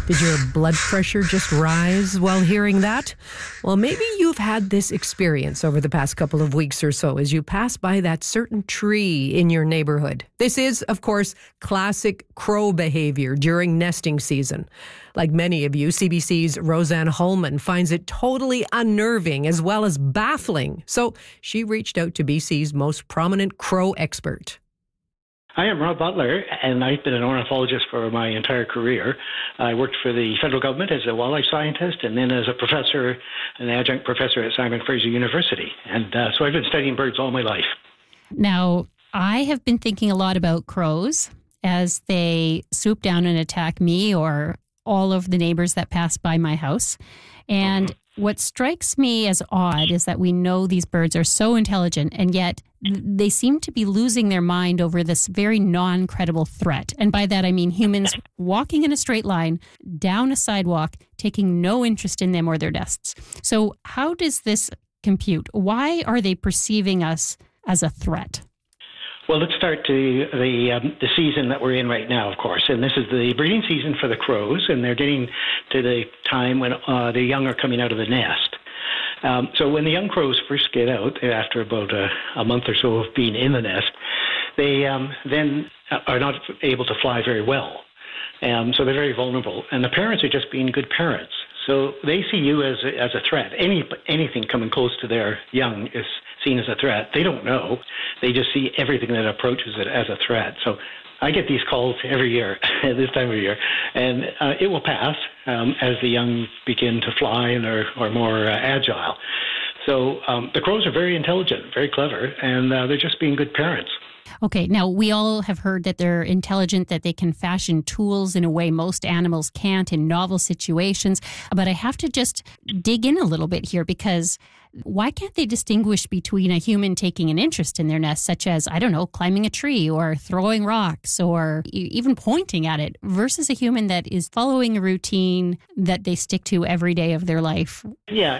Did your blood pressure just rise while hearing that? Well, maybe you've had this experience over the past couple of weeks or so as you pass by that certain tree in your neighborhood. This is, of course, classic crow behavior during nesting season. Like many of you, CBC's Roseanne Holman finds it totally unnerving as well as baffling. So she reached out to BC's most prominent crow expert. Hi, I'm Rob Butler, and I've been an ornithologist for my entire career. I worked for the federal government as a wildlife scientist and then as a professor, an adjunct professor at Simon Fraser University. And so I've been studying birds all my life. Now, I have been thinking a lot about crows as they swoop down and attack me or all of the neighbors that pass by my house. And what strikes me as odd is that we know these birds are so intelligent, and yet they seem to be losing their mind over this very non-credible threat. And by that, I mean humans walking in a straight line down a sidewalk, taking no interest in them or their nests. So how does this compute? Why are they perceiving us as a threat? Well, let's start to the season that we're in right now, of course. And this is the breeding season for the crows, and they're getting to the time when the young are coming out of the nest. So when the young crows first get out, after about a month or so of being in the nest, they then are not able to fly very well. So they're very vulnerable. And the parents are just being good parents. So they see you as a threat. Anything coming close to their young is seen as a threat. They don't know. They just see everything that approaches it as a threat. So I get these calls every year, this time of year, and it will pass as the young begin to fly and are more agile. So the crows are very intelligent, very clever, and they're just being good parents. Okay, now we all have heard that they're intelligent, that they can fashion tools in a way most animals can't in novel situations. But I have to just dig in a little bit here, because why can't they distinguish between a human taking an interest in their nest, such as, I don't know, climbing a tree or throwing rocks or even pointing at it, versus a human that is following a routine that they stick to every day of their life? Yeah,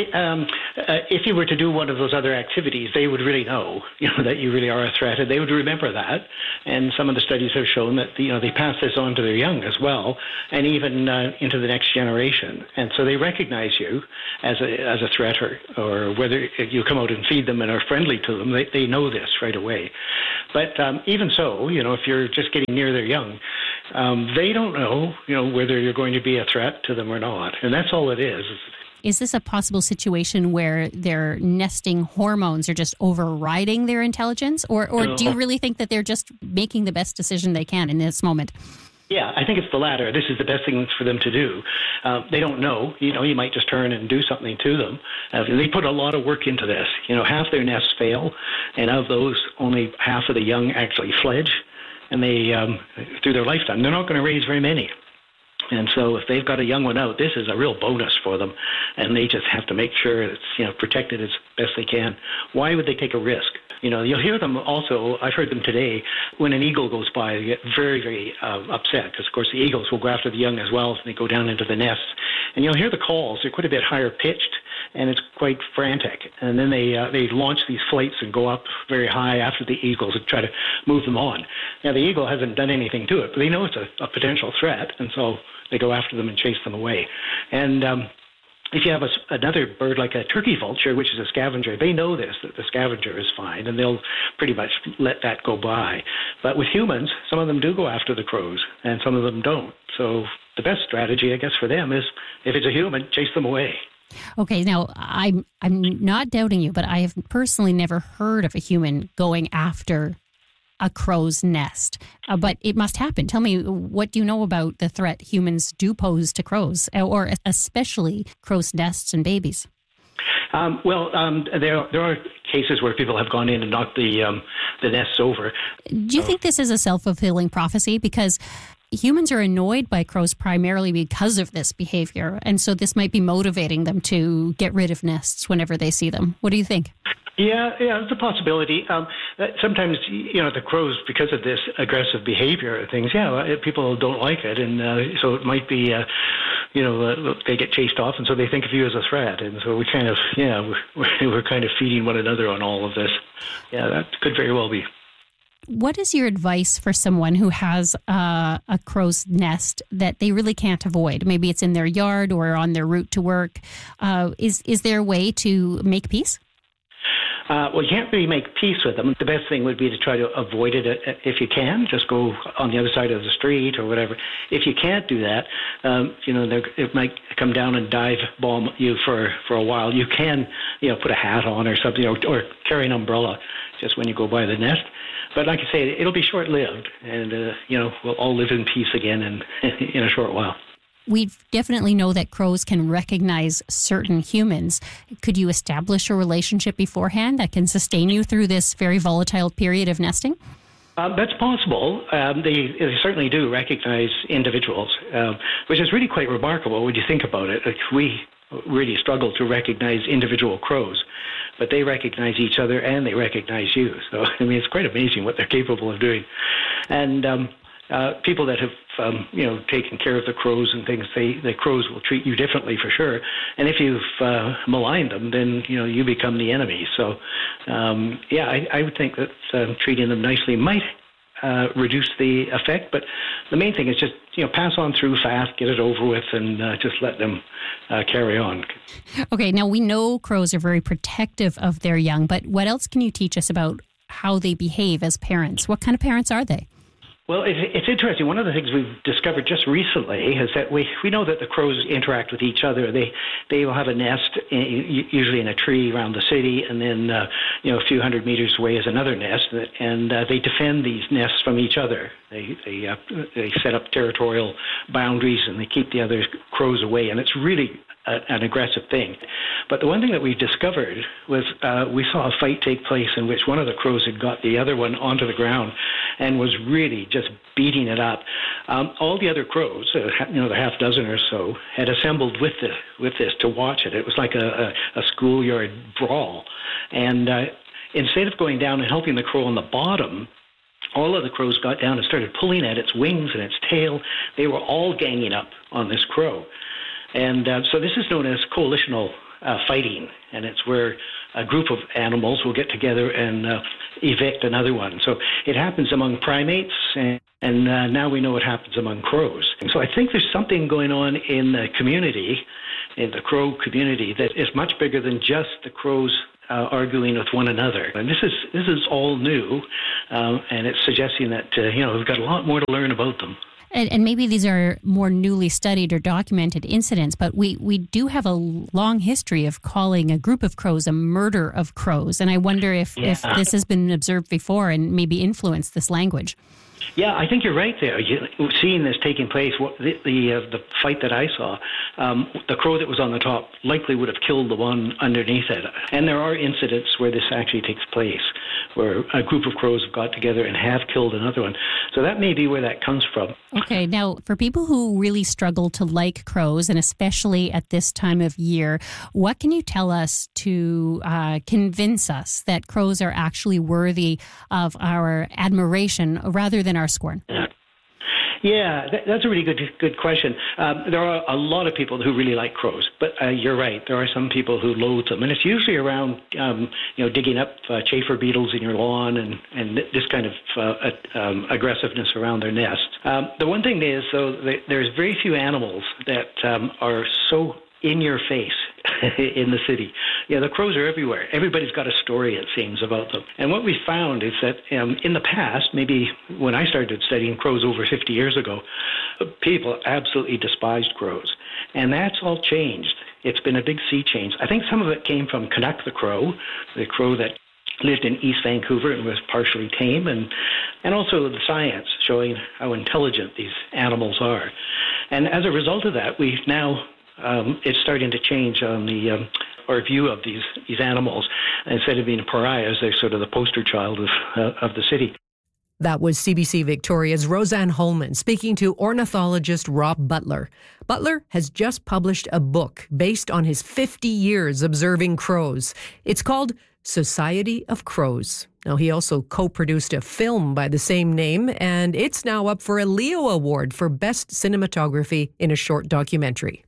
if you were to do one of those other activities, they would really know, that you really are a threat, and they would remember that. And some of the studies have shown that, they pass this on to their young as well, and even into the next generation. And so they recognize you as a threat, or whether you come out and feed them and are friendly to them, they know this right away. But even so, if you're just getting near their young, they don't know, whether you're going to be a threat to them or not. And that's all it is. Is this a possible situation where their nesting hormones are just overriding their intelligence? Or do you really think that they're just making the best decision they can in this moment? Yeah, I think it's the latter. This is the best thing for them to do. They don't know. You might just turn and do something to them. They put a lot of work into this. Half their nests fail, and of those, only half of the young actually fledge. And they, through their lifetime, they're not going to raise very many. And so if they've got a young one out, this is a real bonus for them. And they just have to make sure it's, protected as best they can. Why would they take a risk? You'll hear them also, I've heard them today, when an eagle goes by, they get very, very upset, because, of course, the eagles will go after the young as well as they go down into the nests. And you'll hear the calls. They're quite a bit higher pitched, and it's quite frantic. And then they launch these flights and go up very high after the eagles and try to move them on. Now, the eagle hasn't done anything to it, but they know it's a potential threat, and so they go after them and chase them away. And if you have another bird like a turkey vulture, which is a scavenger, they know this, that the scavenger is fine, and they'll pretty much let that go by. But with humans, some of them do go after the crows, and some of them don't. So the best strategy, I guess, for them is, if it's a human, chase them away. Okay, now, I'm not doubting you, but I have personally never heard of a human going after a crow's nest. But it must happen. Tell me, what do you know about the threat humans do pose to crows, or especially crows' nests and babies? There are cases where people have gone in and knocked the nests over. Do you think this is a self-fulfilling prophecy? Because humans are annoyed by crows primarily because of this behavior, and so this might be motivating them to get rid of nests whenever they see them. What do you think? Yeah, it's a possibility. Sometimes, the crows, because of this aggressive behavior and things, people don't like it, and so it might be, they get chased off, and so they think of you as a threat, and so we kind of, we're kind of feeding one another on all of this. Yeah, that could very well be. What is your advice for someone who has a crow's nest that they really can't avoid? Maybe it's in their yard or on their route to work. Is there a way to make peace? Well, you can't really make peace with them. The best thing would be to try to avoid it if you can. Just go on the other side of the street or whatever. If you can't do that, it might come down and dive bomb you for a while. You can, put a hat on or something, or carry an umbrella just when you go by the nest. But like I say, it'll be short-lived, and we'll all live in peace again in a short while. We definitely know that crows can recognize certain humans. Could you establish a relationship beforehand that can sustain you through this very volatile period of nesting? That's possible. They certainly do recognize individuals, which is really quite remarkable when you think about it. Like, we really struggle to recognize individual crows, but they recognize each other and they recognize you. So, it's quite amazing what they're capable of doing. And people that have, taken care of the crows and things, the crows will treat you differently for sure. And if you've maligned them, then, you become the enemy. So, I would think that treating them nicely might reduce the effect. But the main thing is just, pass on through fast, get it over with, and just let them carry on. Okay, now we know crows are very protective of their young, but what else can you teach us about how they behave as parents? What kind of parents are they? Well, it's interesting. One of the things we've discovered just recently is that we know that the crows interact with each other. They will have a nest, usually in a tree around the city, and then a few hundred meters away is another nest, and they defend these nests from each other. They set up territorial boundaries and they keep the other crows away, and it's really an aggressive thing. But the one thing that we discovered was we saw a fight take place in which one of the crows had got the other one onto the ground and was really just beating it up. All the other crows, the half dozen or so, had assembled with this to watch it. It was like a schoolyard brawl. And instead of going down and helping the crow on the bottom, all of the crows got down and started pulling at its wings and its tail. They were all ganging up on this crow. And so this is known as coalitional fighting, and it's where a group of animals will get together and evict another one. So it happens among primates, and now we know it happens among crows. And so I think there's something going on in the community, in the crow community, that is much bigger than just the crows arguing with one another. And this is all new, and it's suggesting that we've got a lot more to learn about them. And maybe these are more newly studied or documented incidents, but we do have a long history of calling a group of crows a murder of crows. And I wonder if this has been observed before and maybe influenced this language. Yeah, I think you're right there. Seeing this taking place, the fight that I saw, the crow that was on the top likely would have killed the one underneath it. And there are incidents where this actually takes place, where a group of crows have got together and have killed another one. So that may be where that comes from. Okay, now for people who really struggle to like crows, and especially at this time of year, what can you tell us to convince us that crows are actually worthy of our admiration rather than our scorn? Yeah, that's a really good question. There are a lot of people who really like crows, but you're right. There are some people who loathe them, and it's usually around digging up chafer beetles in your lawn and this kind of aggressiveness around their nests. The one thing is, though, there's very few animals that are so in your face in the city. Yeah, the crows are everywhere. Everybody's got a story, it seems, about them. And what we found is that in the past, maybe when I started studying crows over 50 years ago, people absolutely despised crows. And that's all changed. It's been a big sea change. I think some of it came from Canuck the crow that lived in East Vancouver and was partially tame, and also the science showing how intelligent these animals are. And as a result of that, we've now it's starting to change on our view of these animals. Instead of being pariahs, they're sort of the poster child of the city. That was CBC Victoria's Roseanne Holman speaking to ornithologist Rob Butler. Butler has just published a book based on his 50 years observing crows. It's called Society of Crows. Now, he also co-produced a film by the same name, and it's now up for a Leo Award for Best Cinematography in a Short Documentary.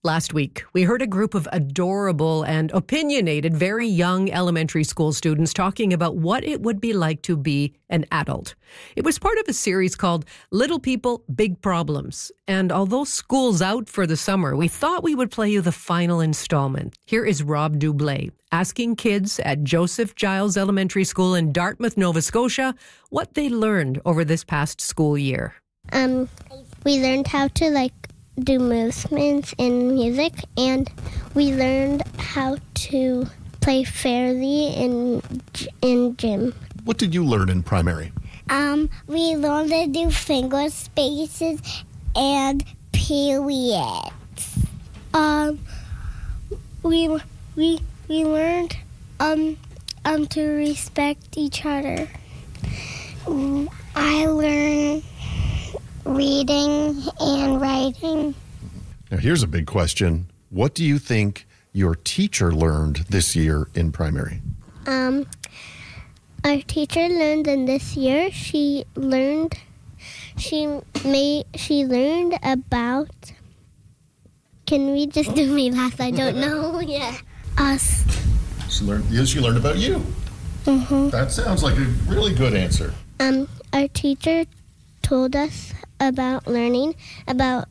Last week, we heard a group of adorable and opinionated, very young elementary school students talking about what it would be like to be an adult. It was part of a series called Little People, Big Problems. And although school's out for the summer, we thought we would play you the final installment. Here is Rob Dublé asking kids at Joseph Giles Elementary School in Dartmouth, Nova Scotia, what they learned over this past school year. We learned how to do movements in music, and we learned how to play fairly in gym. What did you learn in primary? We learned to do finger spaces and periods. We learned to respect each other. I learned reading and writing. Now, here's a big question. What do you think your teacher learned this year in primary? Our teacher learned in this year. She learned about. Can we just do me last? I don't know. Yeah. Us. She learned about you. Mm-hmm. That sounds like a really good answer. Our teacher told us about learning, about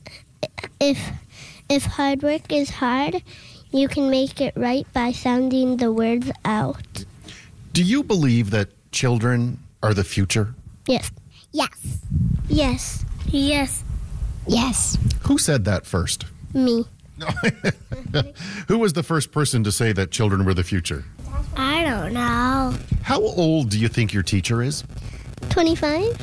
if hard work is hard, you can make it right by sounding the words out. Do you believe that children are the future? Yes. Yes. Yes. Yes. Yes. Who said that first? Me. Who was the first person to say that children were the future? I don't know. How old do you think your teacher is? 25?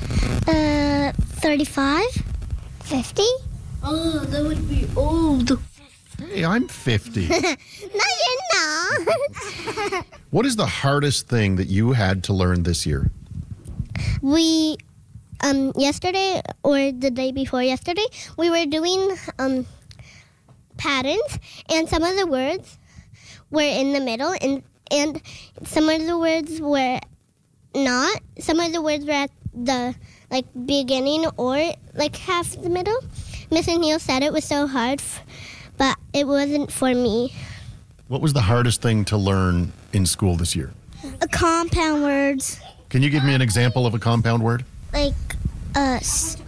35? 50? Oh, that would be old. Hey, I'm 50. No, you're not. What is the hardest thing that you had to learn this year? We, yesterday or the day before yesterday, we were doing patterns, and some of the words were in the middle, and some of the words were not. Some of the words were at the beginning or half the middle. Mrs. Neal said it was so hard, but it wasn't for me. What was the hardest thing to learn in school this year? Compound words. Can you give me an example of a compound word? Like a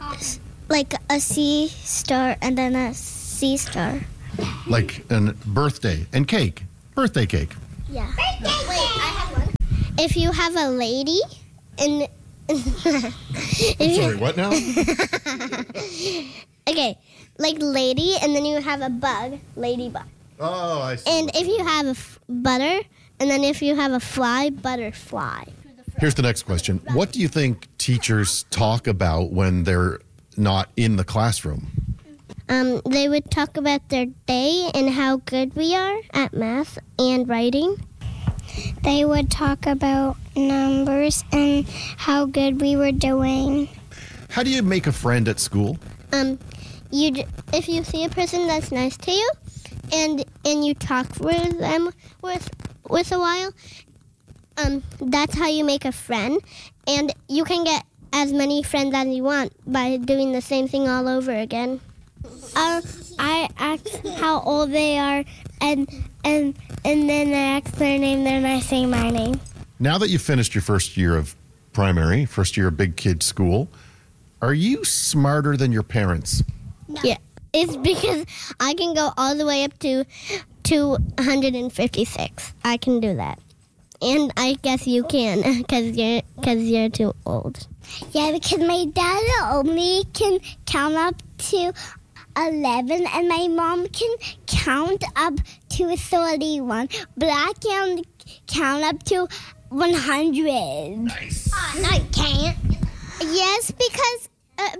C star and then a C star. Like a birthday and cake. Birthday cake. Yeah. Wait, I have one. If you have a lady and... Sorry, what now? Okay, like lady, and then you have a bug, ladybug. Oh, I see. And if you have a butter, and then if you have a fly, butterfly. Here's the next question. What do you think teachers talk about when they're not in the classroom? They would talk about their day and how good we are at math and writing. They would talk about numbers and how good we were doing. How do you make a friend at school? If you see a person that's nice to you, and you talk with them with a while, that's how you make a friend. And you can get as many friends as you want by doing the same thing all over again. I ask how old they are, and then I ask their name, then I say my name. Now that you've finished your first year of primary, first year of big kid school, are you smarter than your parents? No. Yeah, it's because I can go all the way up to 156. I can do that. And I guess you can, because you're too old. Yeah, because my dad only can count up to 11, and my mom can count up to 31, but I can count up to 100. Nice. Oh, no, you can't. Yes, because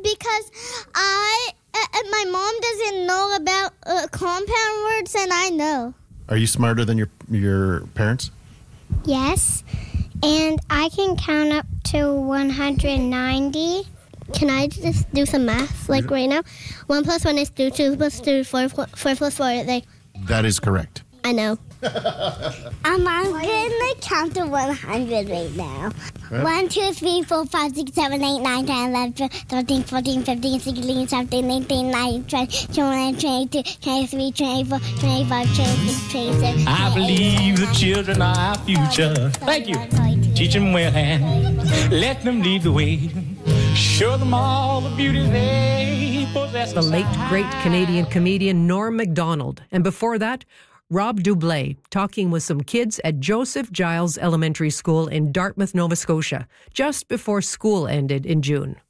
my mom doesn't know about compound words, and I know. Are you smarter than your parents? Yes, and I can count up to 190. Can I just do some math, right now? 1 + 1 is 2, 2 + 2 is 4, 4 + 4 is That is correct. I know. I'm gonna count to 100 right now. 1, 2, 3, 4, 5, 6, 7, 8, 9, 10, 11, 12, 13, 14, 15, 16, 17, 18, 19, 20, 21, 22, 23, 24, 25, 26, 27. I believe the children are our future. Thank you. Teach them well and let them lead the way. Show them all the beauty they possess. The late, great Canadian comedian Norm Macdonald. And before that, Rob Doublé, talking with some kids at Joseph Giles Elementary School in Dartmouth, Nova Scotia, just before school ended in June.